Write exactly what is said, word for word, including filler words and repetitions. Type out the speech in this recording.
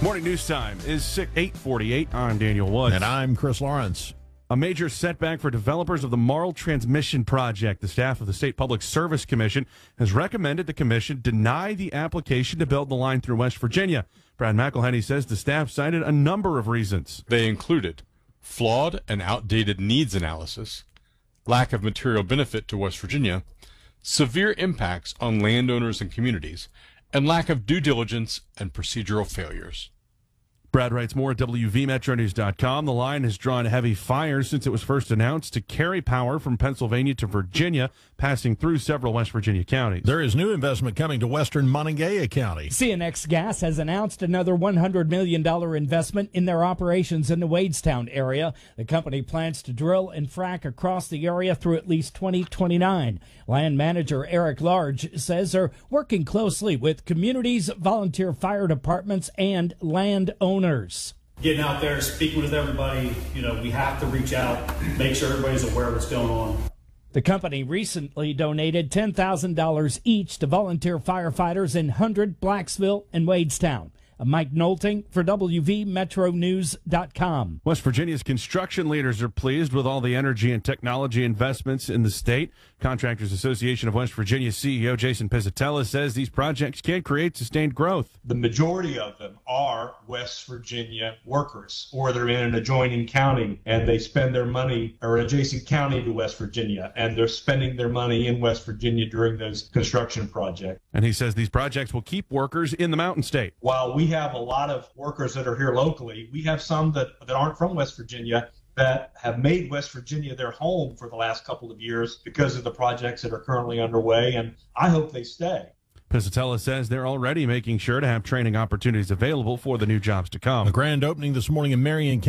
Morning news time is eight forty-eight. I'm Daniel Woods. And I'm Chris Lawrence. A major setback for developers of the Marl Transmission Project. The staff of the State Public Service Commission has recommended the commission deny the application to build the line through West Virginia. Brad McElhenney says the staff cited a number of reasons. They included flawed and outdated needs analysis, lack of material benefit to West Virginia, severe impacts on landowners and communities, and lack of due diligence and procedural failures. Brad writes more at W V Metro News dot com. The line has drawn heavy fire since it was first announced to carry power from Pennsylvania to Virginia, passing through several West Virginia counties. There is new investment coming to western Monongalia County. C N X Gas has announced another one hundred million dollars investment in their operations in the Wadestown area. The company plans to drill and frack across the area through at least twenty twenty-nine. Land manager Eric Large says they're working closely with communities, volunteer fire departments, and landowners. Getting out there, speaking with everybody, you know, we have to reach out, make sure everybody's aware of what's going on. The company recently donated ten thousand dollars each to volunteer firefighters in Hundred, Blacksville, and Wadestown. Mike Nolting for W V Metro News dot com. West Virginia's construction leaders are pleased with all the energy and technology investments in the state. Contractors Association of West Virginia C E O Jason Pizzatella says these projects can create sustained growth. The majority of them are West Virginia workers, or they're in an adjoining county and they spend their money, or an adjacent county to West Virginia, and they're spending their money in West Virginia during those construction projects. And he says these projects will keep workers in the Mountain State. While we have a lot of workers that are here locally, we have some that, that aren't from West Virginia that have made West Virginia their home for the last couple of years because of the projects that are currently underway, and I hope they stay. Pizzatella says they're already making sure to have training opportunities available for the new jobs to come. A grand opening this morning in Marion County.